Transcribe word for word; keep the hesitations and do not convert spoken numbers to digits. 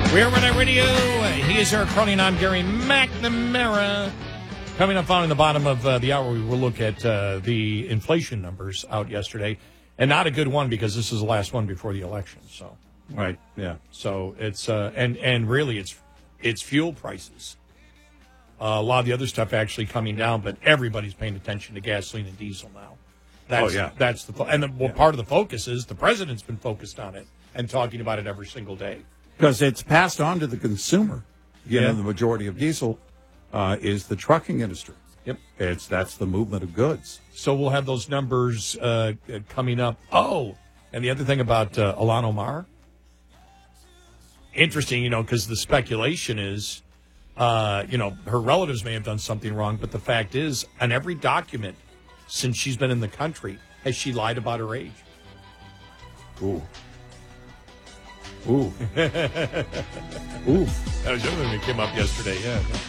We're Red Eye Radio. He is Eric Crowley, and I'm Gary McNamara. Coming up on the bottom of uh, the hour, we will look at uh, the inflation numbers out yesterday. And not a good one because this is the last one before the election. So, right, yeah. So it's uh, and and really it's it's fuel prices. Uh, a lot of the other stuff actually coming down, but everybody's paying attention to gasoline and diesel now. That's, oh yeah, that's the fo- and the, well, yeah. part of the focus is the president's been focused on it and talking about it every single day. Because it's passed on to the consumer. You Yeah. know, the majority of diesel uh, is the trucking industry. Yep. It's that's the movement of goods. So we'll have those numbers uh, coming up. Oh, and the other thing about uh, Ilhan Omar, interesting, you know, because the speculation is, uh, you know, her relatives may have done something wrong, but the fact is, on every document since she's been in the country, has she lied about her age? Ooh. Ooh. Ooh. That was the other thing that came up yesterday, yeah.